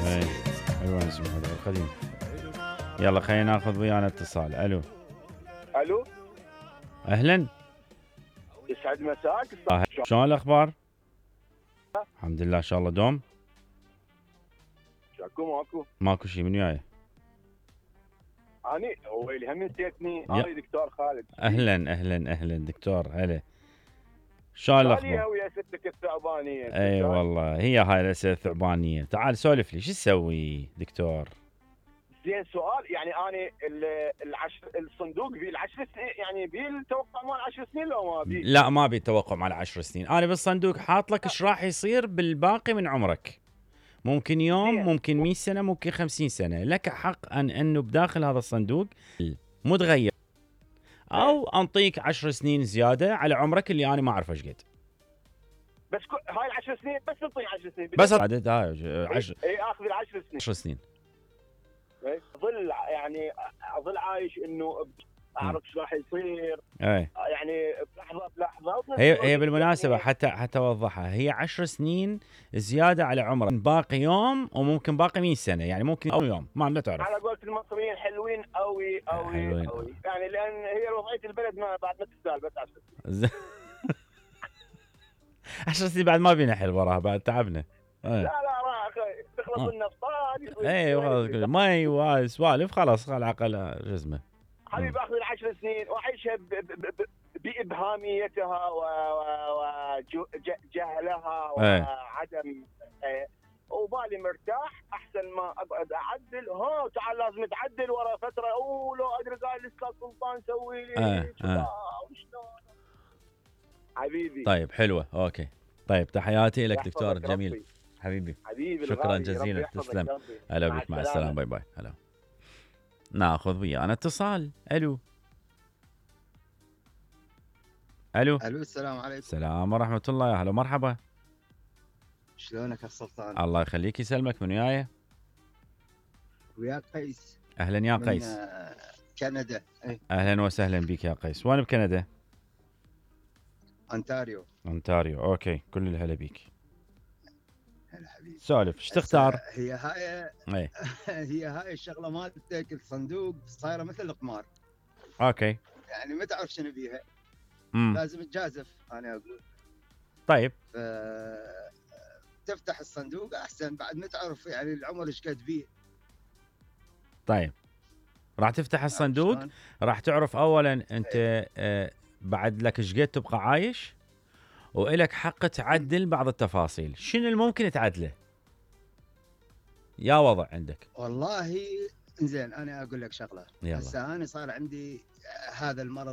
اي حلوة نسمع هذا القديم. يلا خلينا ناخذ ويانا اتصال. الو. الو. اهلا. يسعد مساك. شلون الاخبار؟ الحمد لله ان شاء الله دوم. ماكو ماكو شيء من وياي. اني ويلي هم نسيتني. انا دكتور خالد. اهلا دكتور. هلا. شلون الاخبار؟ ويا ستك الثعبانيه. اي والله هي هاي الاسئله الثعبانيه. تعال سولف لي شو تسوي دكتور؟ زين سؤال يعني انا الصندوق بيه ال10 سنين يعني بيه التوقع مال 10 سنين لو ما بيه؟ لا ما بي توقع مال 10 سنين. انا بالصندوق حاط لك ايش راح يصير بالباقي من عمرك. ممكن يوم، ممكن 100 سنه، ممكن 50 سنه. لك حق انه بداخل هذا الصندوق متغير او انطيك 10 سنين زياده على عمرك اللي انا ما اعرف ايش قد. بس هاي ال10 سنين بس انطيني 10 سنين بس عدد هاي 10. اي اخذ ال10 سنين. 10 سنين. ظل يعني اظل عايش انه اعرف ايش راح يصير. اي يعني بلحظه هي بالمناسبه حتى اوضحها. هي 10 سنين زياده على عمرك. باقي يوم وممكن باقي 100 سنه. يعني ممكن او يوم ما تعرف. على قولة المصريين حلوين قوي يعني لان هي وضعيه البلد ما بعد ما تستاهل بس 10 سنين. 10 سنين بعد ما بينا حل وراها بعد تعبنا. لا راح تخلص النفطات. اي مي وسوالف خلاص على الاقل جزمه. حبيبي اخذ ال10 سنين واعيشها بابهاميتها وجهلها وعدم وبالي مرتاح احسن ما اقعد اعدل. تعال لازم تعدل ورا فتره. لو ادري قال الاستاذ سلطان سوي لي وشلون حبيبي. طيب حلوه اوكي. طيب تحياتي لك دكتور جميل. حبيبي شكرا جزيلا. تسلم. هلا بك. مع السلامه. باي باي. هلا. ناخذ ويانا اتصال. الو. السلام عليكم. السلام ورحمه الله. يا هلا مرحبا. شلونك يا سلطان؟ الله يخليك يسلمك. من وياي؟ وياك قيس. اهلا يا قيس. من كندا. اهلا وسهلا بك يا قيس. وين بكندا؟ أونتاريو. اوكي. كل الهلا بيك. هلا حبيبي. سولف ايش تختار؟ هي هاي الشغله مالتك الصندوق صايره مثل القمار. اوكي. يعني ما تعرف شنو بيها. لازم تجازف انا اقول. طيب تفتح الصندوق احسن بعد ما تعرف يعني العمر ايش قد بيه. طيب راح تفتح الصندوق راح تعرف اولا انت بعد لك ايش قد تبقى عايش وإلك حق تعدل بعض التفاصيل. شنو اللي ممكن تعدله؟ يا وضع عندك. والله زين انا اقول لك شغله. هسه انا صار عندي هذا المرض